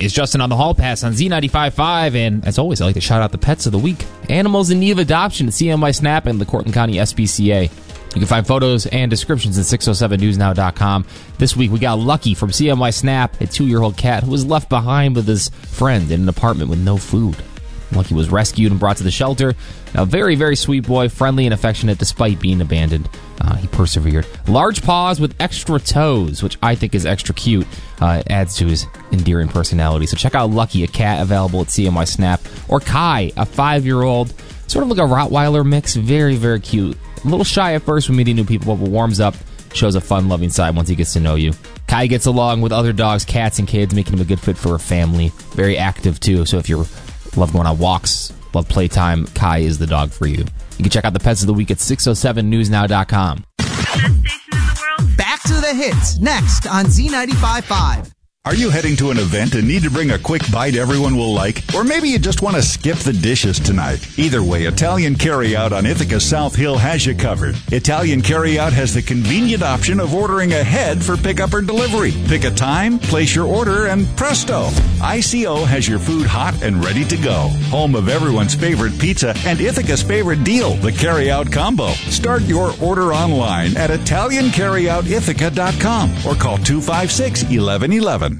It's Justin on the Hall Pass on Z95.5, and as always, I like to shout out the pets of the week. Animals in need of adoption at CMY Snap and the Cortland County SPCA. You can find photos and descriptions at 607newsnow.com. This week, we got Lucky from CMY Snap, a 2-year-old cat who was left behind with his friend in an apartment with no food. Lucky was rescued and brought to the shelter. A very, very sweet boy, friendly and affectionate despite being abandoned. He persevered. Large paws with extra toes, which I think is extra cute. Adds to his endearing personality. So check out Lucky, a cat available at CMY Snap. Or Kai, a 5-year-old, sort of like a Rottweiler mix. Very, very cute. A little shy at first when meeting new people, but warms up. Shows a fun, loving side once he gets to know you. Kai gets along with other dogs, cats, and kids, making him a good fit for a family. Very active, too. So if you love going on walks, love playtime, Kai is the dog for you. You can check out the pets of the week at 607newsnow.com. Back to the hits, next on Z95.5. Are you heading to an event and need to bring a quick bite everyone will like? Or maybe you just want to skip the dishes tonight. Either way, Italian Carryout on Ithaca South Hill has you covered. Italian Carryout has the convenient option of ordering ahead for pickup or delivery. Pick a time, place your order, and presto! ICO has your food hot and ready to go. Home of everyone's favorite pizza and Ithaca's favorite deal, the Carryout Combo. Start your order online at ItalianCarryoutIthaca.com or call 256-1111.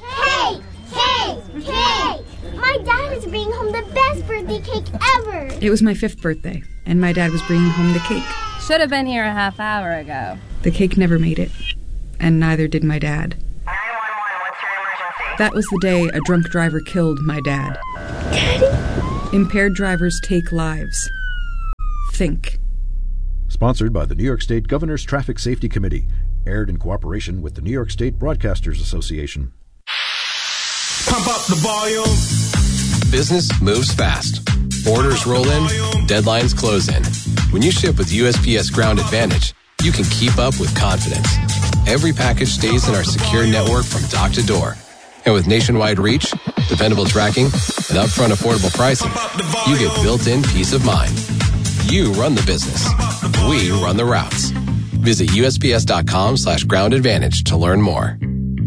My dad is bringing home the best birthday cake ever. It was my 5th birthday, and my dad was bringing home the cake. Should have been here a half hour ago. The cake never made it, and neither did my dad. 911, what's your emergency? That was the day a drunk driver killed my dad. Daddy? Impaired drivers take lives. Think. Sponsored by the New York State Governor's Traffic Safety Committee. Aired in cooperation with the New York State Broadcasters Association. Pump up the volume. Business moves fast. Orders roll in, deadlines close in. When you ship with USPS Ground Advantage, you can keep up with confidence. Every package stays in our secure network from dock to door. And with nationwide reach, dependable tracking, and upfront affordable pricing, you get built-in peace of mind. You run the business. We run the routes. Visit USPS.com/Ground Advantage to learn more.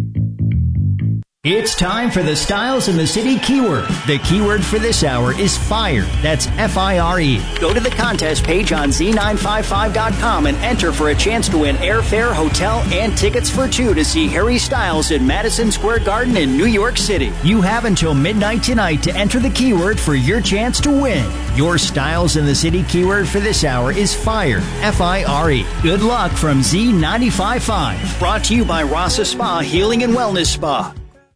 It's time for the Styles in the City keyword. The keyword for this hour is FIRE. That's F-I-R-E. Go to the contest page on Z955.com and enter for a chance to win airfare, hotel, and tickets for 2 to see Harry Styles at Madison Square Garden in New York City. You have until midnight tonight to enter the keyword for your chance to win. Your Styles in the City keyword for this hour is FIRE. F-I-R-E. Good luck from Z955. Brought to you by Rasa Spa Healing and Wellness Spa.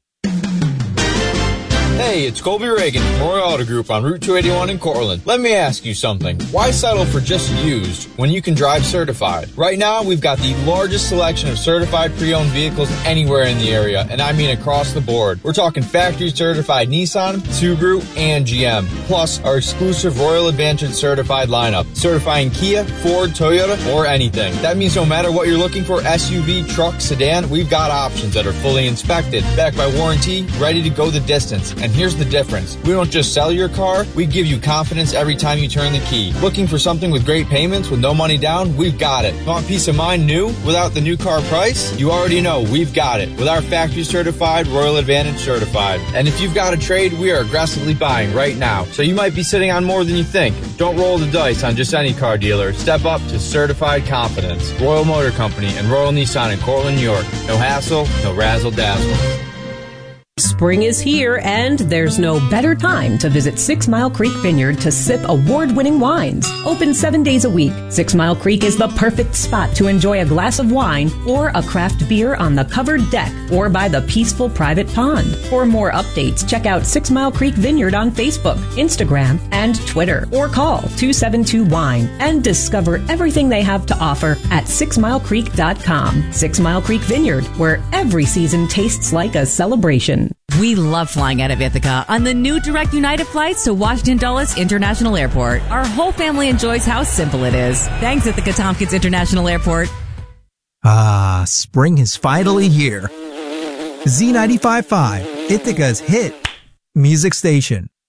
Hey, it's Colby Reagan from Roy Auto Group on Route 281 in Cortland. Let me ask you something. Why settle for just used when you can drive certified? Right now, we've got the largest selection of certified pre-owned vehicles anywhere in the area, and I mean across the board. We're talking factory certified Nissan, Subaru, and GM, plus our exclusive Royal Advantage certified lineup, certifying Kia, Ford, Toyota, or anything. That means no matter what you're looking for, SUV, truck, sedan, we've got options that are fully inspected, backed by warranty, ready to go the distance. And here's the difference. We don't just sell your car, we give you confidence every time you turn the key. Looking for something with great payments with no money down? We've got it. Want peace of mind new without the new car price? You already know we've got it with our factory certified, Royal Advantage certified. And if you've got a trade, we are aggressively buying right now. So you might be sitting on more than you think. Don't roll the dice on just any car dealer. Step up to certified confidence. Royal Motor Company and Royal Nissan in Cortland, New York. No hassle, no razzle dazzle. Spring is here, and there's no better time to visit 6 Mile Creek Vineyard to sip award-winning wines. Open 7 days a week, 6 Mile Creek is the perfect spot to enjoy a glass of wine or a craft beer on the covered deck or by the peaceful private pond. For more updates, check out 6 Mile Creek Vineyard on Facebook, Instagram, and Twitter, or call 272-WINE and discover everything they have to offer at 6milecreek.com. 6 Mile Creek Vineyard, where every season tastes like a celebration. We love flying out of Ithaca on the new direct United flights to Washington Dulles International Airport. Our whole family enjoys how simple it is. Thanks, Ithaca Tompkins International Airport. Ah, spring is finally here. Z95.5, Ithaca's hit music station.